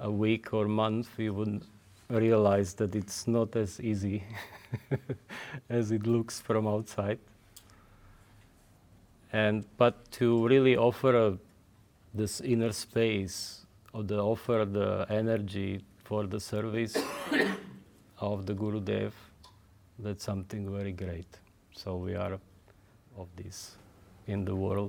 a week or month, we would realize that it's not as easy as it looks from outside. But to really offer this inner space, or offer the energy for the service of the Gurudev, that's something very great. So we are of this in the world.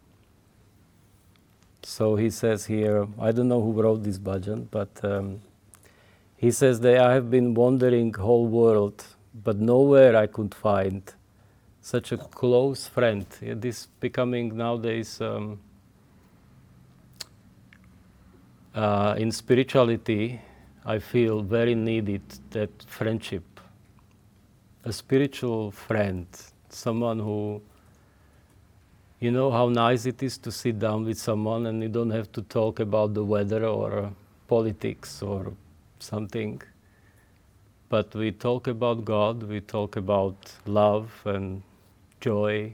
So he says here, I don't know who wrote this bhajan, but he says that I have been wandering whole world, but nowhere I could find such a close friend. This becoming nowadays in spirituality, I feel very needed that friendship. A spiritual friend, someone who, you know how nice it is to sit down with someone and you don't have to talk about the weather or politics or something, but we talk about God, we talk about love and joy.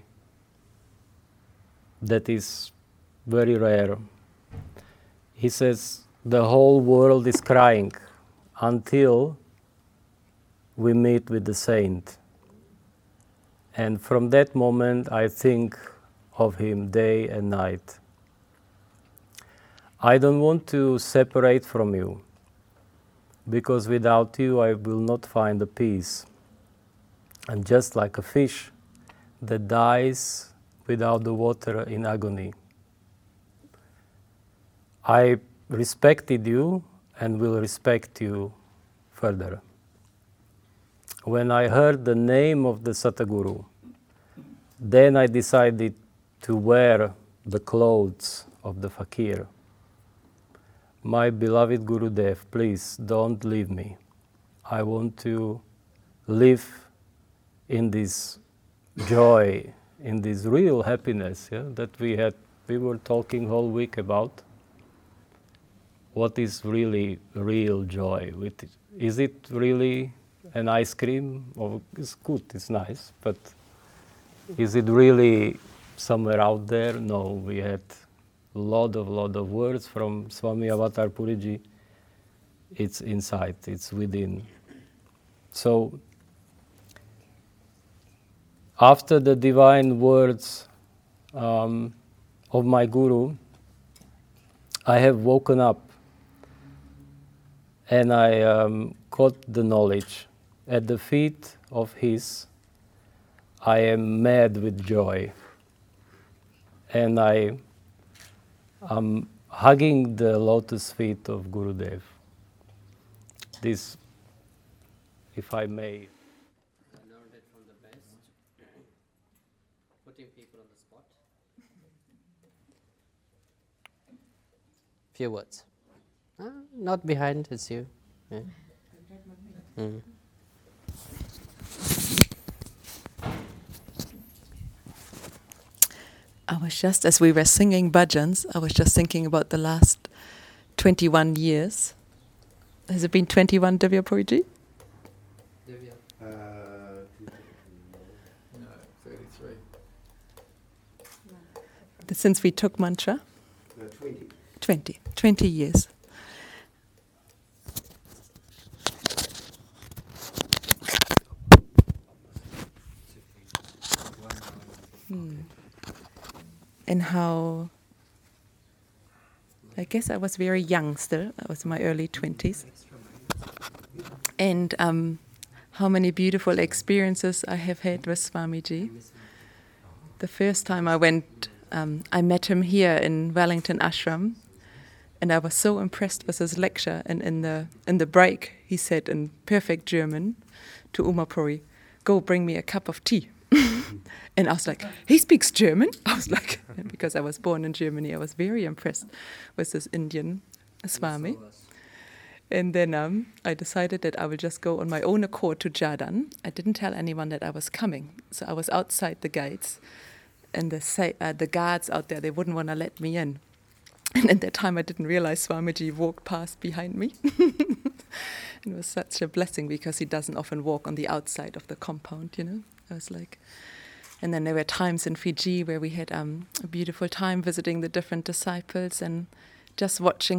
That is very rare. He says the whole world is crying until we meet with the saint. And from that moment I think of him day and night. I don't want to separate from you, because without you I will not find the peace. I'm just like a fish that dies without the water in agony. I respected you and will respect you further. When I heard the name of the Satguru, then I decided to wear the clothes of the fakir. My beloved Gurudev, please don't leave me. I want to live in this joy, in this real happiness that we were talking whole week about. What is really real joy? Is it really an ice cream? Oh, it's good, it's nice, but is it really somewhere out there? No, we had a lot of words from Swami Avatar Puriji. It's inside, it's within. So, after the divine words of my Guru, I have woken up and I got the knowledge. At the feet of his, I am mad with joy. And I am hugging the lotus feet of Gurudev. This, if I may. I learned it from the best. Putting people on the spot. Few words. Not behind, it's you. Yeah. Mm. I was just, as we were singing bhajans, I was just thinking about the last 21 years. Has it been 21, Divya Puriji? Divya. No, 33. Since we took mantra? 20. 20 years. And how, I guess I was very young still, I was in my early 20s. And how many beautiful experiences I have had with Swamiji. The first time I went, I met him here in Wellington Ashram, and I was so impressed with his lecture. And in the break, he said in perfect German to Umapuri, "Go bring me a cup of tea." And I was like, he speaks German? I was like, because I was born in Germany, I was very impressed with this Indian Swami. And then I decided that I will just go on my own accord to Jhardan. I didn't tell anyone that I was coming. So I was outside the gates, and the guards out there, they wouldn't want to let me in. And at that time, I didn't realize Swamiji walked past behind me. It was such a blessing, because he doesn't often walk on the outside of the compound, you know. I was like... And then there were times in Fiji where we had a beautiful time visiting the different disciples and just watching